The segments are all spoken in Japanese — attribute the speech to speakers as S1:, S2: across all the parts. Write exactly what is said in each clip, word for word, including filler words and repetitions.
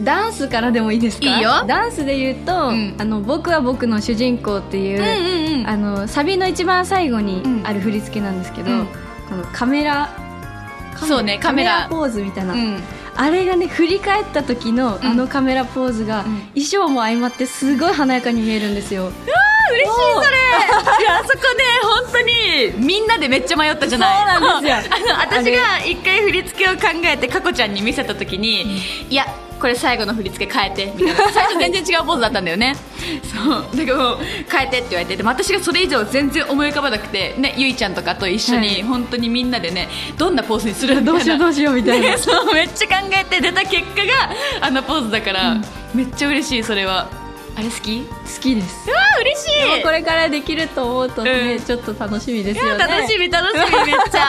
S1: ダンスからでもいいですか？
S2: いいよ。
S1: ダンスで言うと、うん、あの僕は僕の主人公っていう、うんうんうん、あのサビの一番最後にある振り付けなんですけど、うん、このカメラ
S2: そうね、カメラ
S1: ポーズみたいな、うん、あれがね振り返った時のあのカメラポーズが、うん、衣装も相まってすごい華やかに見えるんですよ。うわ
S2: ー嬉しいそれいやあそこね本当にみんなでめっちゃ迷ったじゃない。
S1: そうなんですよ
S2: あの私が一回振り付けを考えてかこちゃんに見せた時に、うん、いやこれ最後の振り付け変えてみたいな最初全然違うポーズだったんだよねそうだけど変えてって言われて、でも私がそれ以上全然思い浮かばなくて、ね、ゆいちゃんとかと一緒に本当にみんなでねどんなポーズにするみたいな、
S1: どうしようどうしようみたいな、
S2: ね、そうめっちゃ考えて出た結果があのポーズだから、うん、めっちゃ嬉しい。それはあれ好き？
S1: 好きです。
S2: うわ嬉しい。
S1: でもこれからできると思うとね、うん、ちょっと楽しみですよね。
S2: 楽しみ楽しみめっちゃ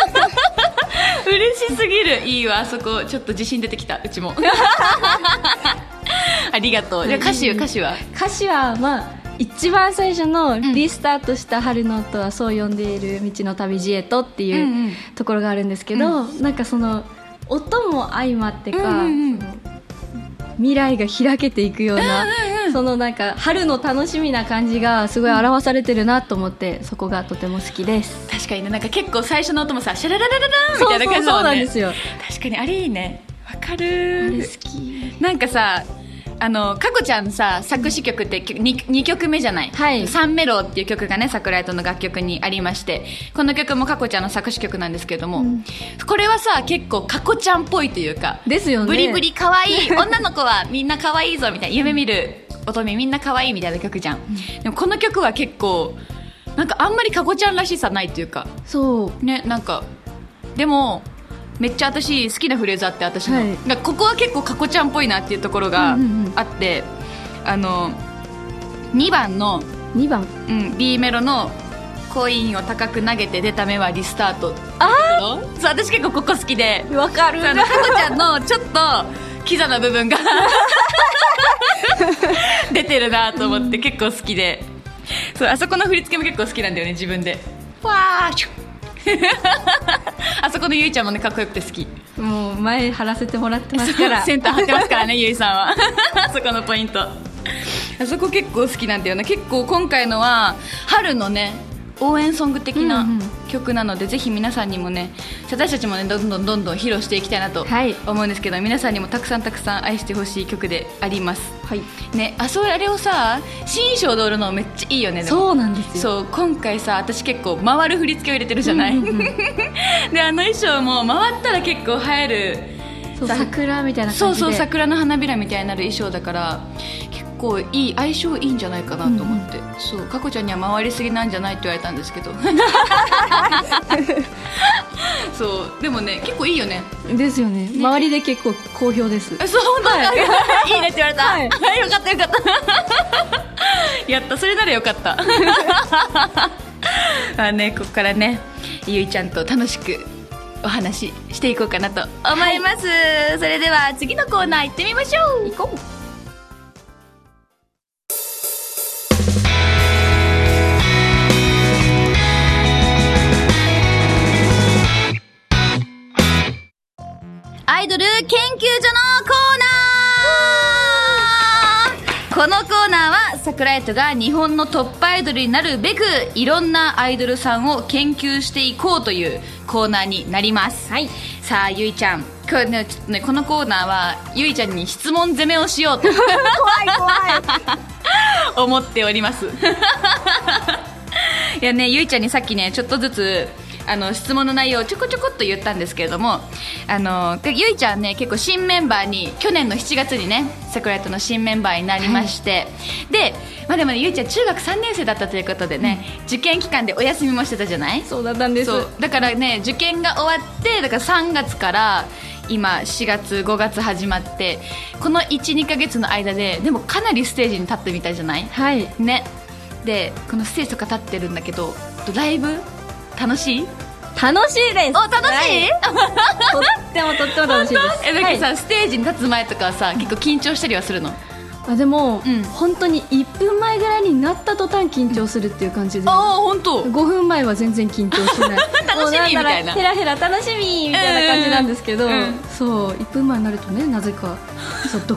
S2: 嬉しすぎる。いいわあそこちょっと自信出てきたうちもありがとう。じゃ歌詞歌詞は
S1: 歌詞はまあ一番最初のリスタートした春の音はそう呼んでいる道の旅路へとっていうところがあるんですけど、うんうん、なんかその音も相まってか、うんうんうん、未来が開けていくような、うんうんうん、そのなんか春の楽しみな感じがすごい表されてるなと思って、そこがとても好きです。
S2: 確かにね、なんか結構最初の音もさシャラララララみたいな感じだもんね。
S1: そうそうそうなんですよ。
S2: 確かにあれいいね。わかる。
S1: あれ好き。
S2: なんかさあのかこちゃんさ作詞曲って 2, にきょくめじゃない、
S1: はい、
S2: サンメロっていう曲がね桜井との楽曲にありまして、この曲もかこちゃんの作詞曲なんですけれども、うん、これはさ結構かこちゃんっぽいというか
S1: ですよね。
S2: ブリブリかわいい女の子はみんなかわいいぞみたいな、夢見る乙女みんなかわいいみたいな曲じゃん、うん、でもこの曲は結構なんかあんまりかこちゃんらしさないっていうか、
S1: そう
S2: ね、なんかでもめっちゃ私好きなフレーズあって、私の、はい、ここは結構かこちゃんっぽいなっていうところがあって、うんうんうん、あのにばんの
S1: にばん、
S2: うん、B メロのコインを高く投げて出た目はリスタート。
S1: あ
S2: そう私結構ここ好きで、
S1: わかる。
S2: あのかこちゃんのちょっとキザな部分が出てるなと思って結構好きで、そうあそこの振り付けも結構好きなんだよね自分で。わーシュッあそこのゆいちゃんもねかっこよくて好き。
S1: もう前貼らせてもらってますから
S2: センター貼ってますからねゆいさんはあそこのポイント、あそこ結構好きなんだよね。結構今回のは春のね応援ソング的な曲なので、うんうん、ぜひ皆さんにもね私たちもねどんどんどんどん披露していきたいなと思うんですけど、はい、皆さんにもたくさんたくさん愛してほしい曲であります、はいね、あそれあれをさ新衣装で踊るのめっちゃいいよね。でも
S1: そうなんですよ。
S2: そう今回さ私結構回る振り付けを入れてるじゃない、うんうんうん、であの衣装も回ったら結構映える、
S1: そう桜みたいな感じで、
S2: そうそう桜の花びらみたいになる衣装だから結構いい相性いいんじゃないかなと思って、うん、そうかこちゃんには回りすぎなんじゃないって言われたんですけどそうでもね結構いいよね。
S1: ですよね。周りで結構好評です。
S2: そう本当、はい、いいねって言われた、はい、よかったよかったやった、それならよかったあ、ね、ここからねゆいちゃんと楽しくお話ししていこうかなと思います、はい、それでは次のコーナー行ってみましょう。行こう。アイドル研究所のコーナー。このコーナーは桜井とが日本のトップアイドルになるべくいろんなアイドルさんを研究していこうというコーナーになります、はい、さあゆいちゃんこれ、ね、ちょっとね、このコーナーはゆいちゃんに質問攻めをしようと怖い怖い思っておりますいやね、ゆいちゃんにさっきねちょっとずつあの質問の内容をちょこちょこっと言ったんですけれども、あのゆいちゃんね結構新メンバーに去年のしちがつにね桜井との新メンバーになりまして、はい、で、まあ、でもねゆいちゃん中学さんねん生だったということでね、うん、受験期間でお休みもしてたじゃない。
S1: そうだったんです。
S2: そうだからね受験が終わってだからさんがつから今しがつごがつ始まってこの いち,に ヶ月の間ででもかなりステージに立ってみたいじゃない。
S1: はい
S2: ね。でこのステージとか立ってるんだけどライブ楽しい？
S1: 楽しいです。
S2: お、楽しい？
S1: とってもとっても楽しいです。
S2: え、なんかさ、はい、ステージに立つ前とかはさ結構緊張したりはするの？
S1: あでも、うん、本当にいっぷんまえぐらいになった途端緊張するっていう感じで、
S2: ああ本当
S1: ごふんまえは全然緊張しない
S2: 楽しみみたいな
S1: ヘラヘラ楽しみみたいな感じなんですけど、うんうん、そういっぷんまえになるとねなぜかそうド